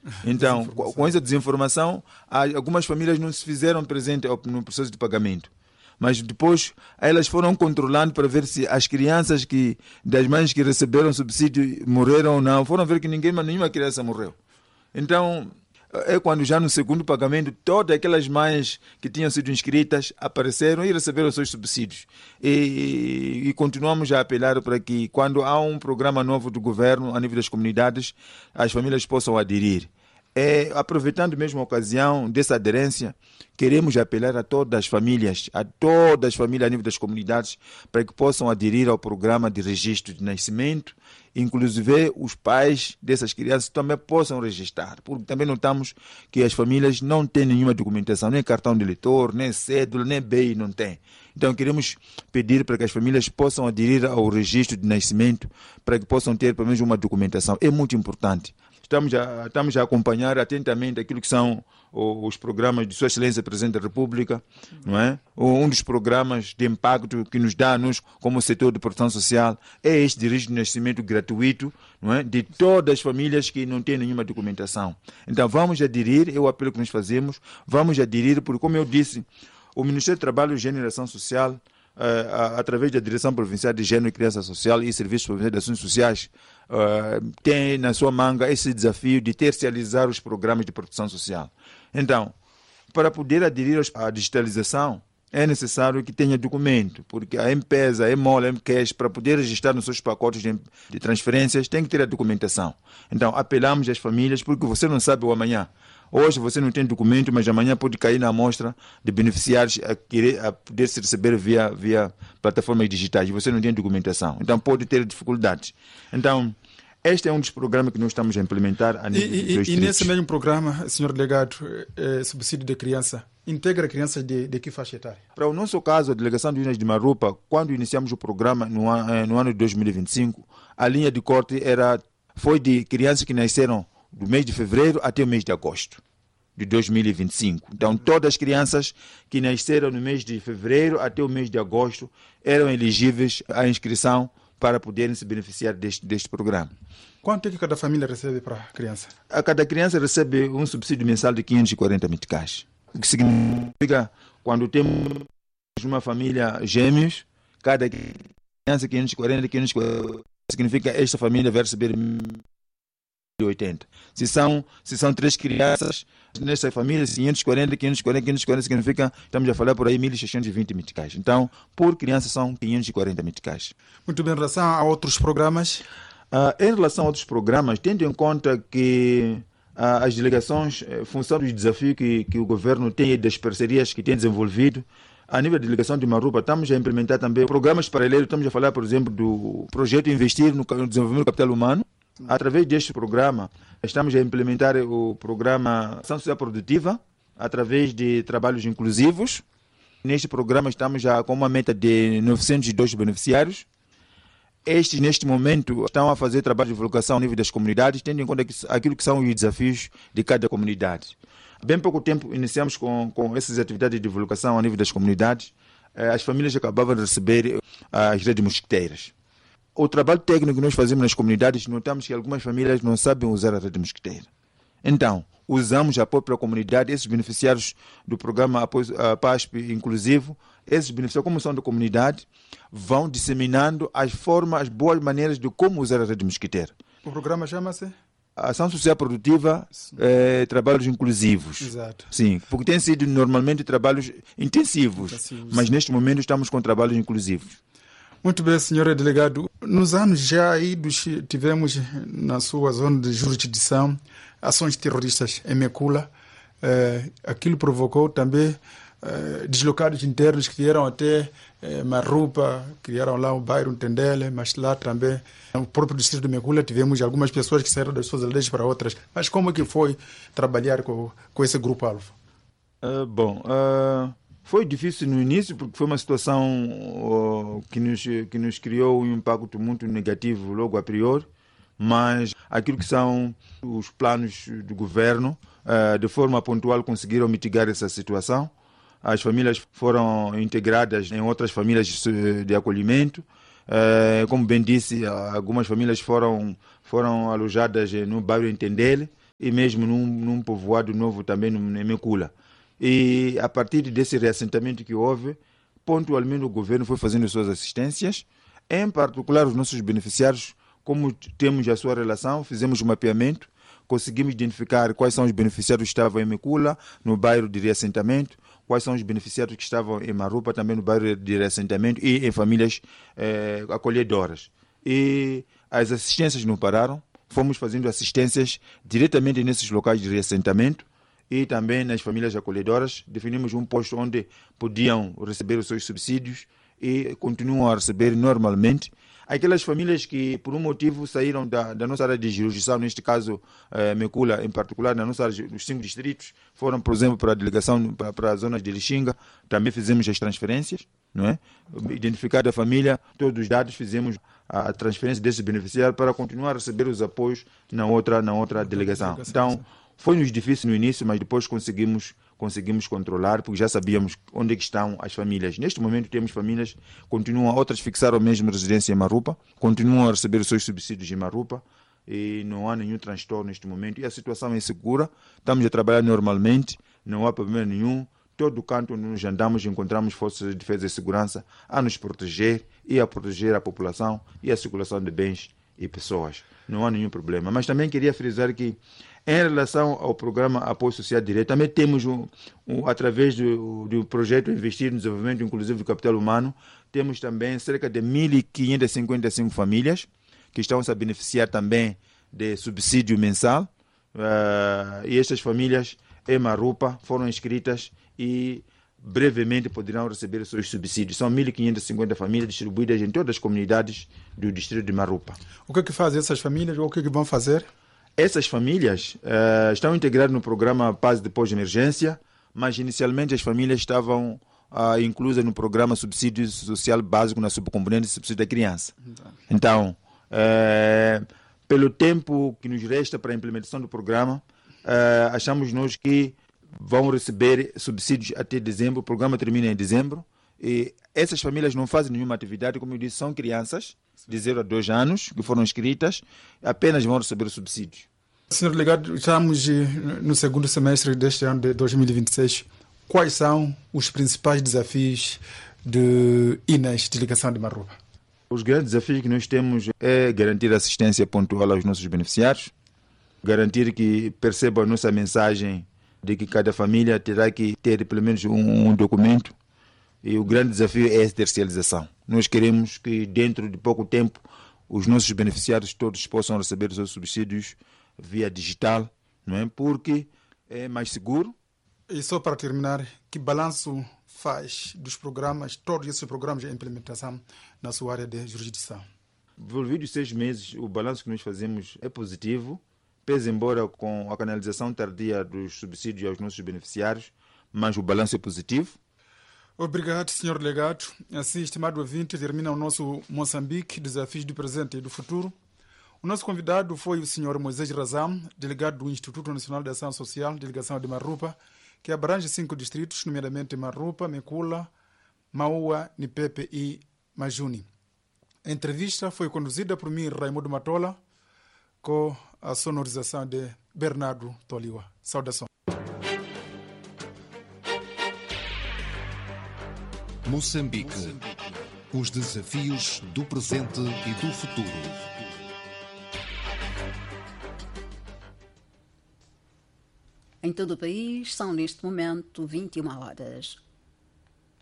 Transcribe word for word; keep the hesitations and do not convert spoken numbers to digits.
Então, com essa desinformação, algumas famílias não se fizeram presente no processo de pagamento. Mas depois elas foram controlando para ver se as crianças que, das mães que receberam subsídio morreram ou não. Foram ver que ninguém, nenhuma criança morreu. Então, é quando já no segundo pagamento, todas aquelas mães que tinham sido inscritas apareceram e receberam os seus subsídios. E, e continuamos a apelar para que, quando há um programa novo do governo a nível das comunidades, as famílias possam aderir. É, aproveitando mesmo a ocasião dessa aderência, queremos apelar a todas as famílias, a todas as famílias a nível das comunidades, para que possam aderir ao programa de registro de nascimento, inclusive os pais dessas crianças também possam registrar, porque também notamos que as famílias não têm nenhuma documentação, nem cartão de eleitor, nem cédula, nem B I, não tem. Então queremos pedir para que as famílias possam aderir ao registro de nascimento, para que possam ter pelo menos uma documentação. É muito importante. Estamos a, estamos a acompanhar atentamente aquilo que são os programas de Sua Excelência Presidente da República, não é? Um dos programas de impacto que nos dá, nos, como setor de proteção social, é este de registro de nascimento gratuito, não é? De todas as famílias que não têm nenhuma documentação. Então vamos aderir, é o apelo que nós fazemos, vamos aderir, porque como eu disse, o Ministério do Trabalho e Geração Social, Uh, através da Direção Provincial de Gênero e Criança Social e Serviços Provinciais de Ações Sociais, uh, tem na sua manga esse desafio de terciarizar os programas de proteção social. Então, para poder aderir à digitalização, é necessário que tenha documento, porque a M-Pesa, a M-Mola, a M-Cash, para poder registrar nos seus pacotes de, de transferências, tem que ter a documentação. Então, apelamos às famílias, porque você não sabe o amanhã. Hoje você não tem documento, mas amanhã pode cair na amostra de beneficiários a, querer, a poder se receber via, via plataformas digitais. Você não tem documentação, então pode ter dificuldades. Então, este é um dos programas que nós estamos a implementar a nível e, dos e, e nesse mesmo programa, senhor delegado, é, subsídio de criança, integra crianças de, de que faixa etária? Para o nosso caso, a Delegação de Unas de Marupa, quando iniciamos o programa no, no ano de dois mil e vinte e cinco, a linha de corte era, foi de crianças que nasceram do mês de fevereiro até o mês de agosto de dois mil e vinte e cinco. Então, todas as crianças que nasceram no mês de fevereiro até o mês de agosto eram elegíveis à inscrição para poderem se beneficiar deste, deste programa. Quanto é que cada família recebe para a criança? A cada criança recebe um subsídio mensal de quinhentos e quarenta meticais. O que significa, quando temos uma família gêmeos, cada criança quinhentos e quarenta, quinhentos e quarenta, significa que esta família vai receber oitenta. Se são, se são três crianças, nesta família, quinhentos e quarenta, quinhentos e quarenta, quinhentos e quarenta significa, estamos a falar por aí, mil seiscentos e vinte meticais. Então, por criança são quinhentos e quarenta meticais. Muito bem, em relação a outros programas? Uh, em relação a outros programas, tendo em conta que uh, as delegações, em função do desafio que, que o governo tem e das parcerias que tem desenvolvido, a nível da delegação de Marupa, estamos a implementar também programas paralelos. Estamos a falar, por exemplo, do projeto Investir no Desenvolvimento do Capital Humano. Através deste programa, estamos a implementar o programa Ação Social Produtiva, através de trabalhos inclusivos. Neste programa estamos já com uma meta de novecentos e dois beneficiários. Estes, neste momento, estão a fazer trabalho de divulgação ao nível das comunidades, tendo em conta que, aquilo que são os desafios de cada comunidade. Há bem pouco tempo iniciamos com, com essas atividades de divulgação ao nível das comunidades. As famílias acabavam de receber as redes mosquiteiras. O trabalho técnico que nós fazemos nas comunidades, notamos que algumas famílias não sabem usar a rede mosquiteira. Então, usamos apoio para a comunidade, esses beneficiários do programa apoio, uh, P A S P inclusivo, esses beneficiários, como são da comunidade, vão disseminando as formas, as boas maneiras de como usar a rede mosquiteira. O programa chama-se? Ação Social Produtiva, eh, Trabalhos Inclusivos. Exato. Sim, porque tem sido normalmente trabalhos intensivos, intensivos. Mas neste momento estamos com trabalhos inclusivos. Muito bem, senhor delegado. Nos anos já idos, tivemos na sua zona de jurisdição ações terroristas em Mekula. Eh, aquilo provocou também eh, deslocados internos que vieram até eh, Marupa, criaram lá o bairro Tendele, mas lá também, no próprio distrito de Mekula, tivemos algumas pessoas que saíram das suas aldeias para outras. Mas como é que foi trabalhar com, com esse grupo-alvo? Uh, bom... Uh... Foi difícil no início, porque foi uma situação uh, que, nos, que nos criou um impacto muito negativo logo a priori, mas aquilo que são os planos do governo, uh, de forma pontual conseguiram mitigar essa situação. As famílias foram integradas em outras famílias de acolhimento. Uh, como bem disse, algumas famílias foram, foram alojadas no bairro Entendele. e mesmo num, num povoado novo também, no Mekula. E a partir desse reassentamento que houve, pontualmente o governo foi fazendo suas assistências, em particular os nossos beneficiários, como temos a sua relação, fizemos o mapeamento, conseguimos identificar quais são os beneficiários que estavam em Mekula, no bairro de reassentamento, quais são os beneficiários que estavam em Marupa, também no bairro de reassentamento e em famílias eh, acolhedoras. E as assistências não pararam, fomos fazendo assistências diretamente nesses locais de reassentamento e também nas famílias acolhedoras. Definimos um posto onde podiam receber os seus subsídios e continuam a receber normalmente. Aquelas famílias que, por um motivo, saíram da, da nossa área de jurisdição, neste caso, eh, Mekula, em particular, na nossa área, os cinco distritos, foram, por exemplo, para a delegação, para, para as zonas de Lixinga, também fizemos as transferências, não é? Identificada a família, todos os dados, fizemos a, a transferência desse beneficiário para continuar a receber os apoios na outra, na outra delegação. Então, foi-nos difícil no início, mas depois conseguimos, conseguimos controlar, porque já sabíamos onde é que estão as famílias. Neste momento temos famílias, continuam, outras fixaram mesmo residência em Marupa, continuam a receber os seus subsídios em Marupa e não há nenhum transtorno neste momento. E a situação é segura, estamos a trabalhar normalmente, não há problema nenhum. Todo o canto onde nos andamos, encontramos forças de defesa e segurança a nos proteger e a proteger a população e a circulação de bens e pessoas. Não há nenhum problema. Mas também queria frisar que, em relação ao programa Apoio Social Direto, também temos, um, um, através do, do projeto Investir no Desenvolvimento Inclusivo do Capital Humano, temos também cerca de mil quinhentas e cinquenta e cinco famílias que estão a beneficiar também de subsídio mensal. Uh, e estas famílias em Marupa foram inscritas e brevemente poderão receber os seus subsídios. São mil quinhentas e cinquenta famílias distribuídas em todas as comunidades do distrito de Marupa. O que é que fazem essas famílias ou o que é que vão fazer? Essas famílias uh, estão integradas no programa Paz de Pós-Emergência, mas inicialmente as famílias estavam uh, inclusas no programa Subsídio Social Básico na subcomponente de subsídio da criança. Então, uh, pelo tempo que nos resta para a implementação do programa, uh, achamos nós que vão receber subsídios até dezembro. O programa termina em dezembro e essas famílias não fazem nenhuma atividade, como eu disse, são crianças de zero a dois anos que foram inscritas, apenas vão receber o subsídio. Senhor Delegado, estamos no segundo semestre deste ano de dois mil e vinte e seis. Quais são os principais desafios de Inês, delegação de Marupa? Os grandes desafios que nós temos é garantir assistência pontual aos nossos beneficiários, garantir que percebam a nossa mensagem de que cada família terá que ter pelo menos um, um documento. E o grande desafio é a tercialização. Nós queremos que dentro de pouco tempo os nossos beneficiários todos possam receber os seus subsídios via digital, não é? Porque é mais seguro. E só para terminar, que balanço faz dos programas, todos esses programas de implementação na sua área de jurisdição? Envolvidos seis meses, o balanço que nós fazemos é positivo, pese embora com a canalização tardia dos subsídios aos nossos beneficiários, mas o balanço é positivo. Obrigado, senhor Delegado. Assim, estimado ouvinte, termina o nosso Moçambique, desafios do presente e do futuro. O nosso convidado foi o senhor Moisés Razam, delegado do Instituto Nacional de Ação Social, delegação de Marupa, que abrange cinco distritos, nomeadamente Marupa, Mekula, Maua, Nipepe e Majuni. A entrevista foi conduzida por mim, Raimundo Matola, com a sonorização de Bernardo Toliwa. Saudação. Moçambique. Os desafios do presente e do futuro. Em todo o país são neste momento vinte e uma horas.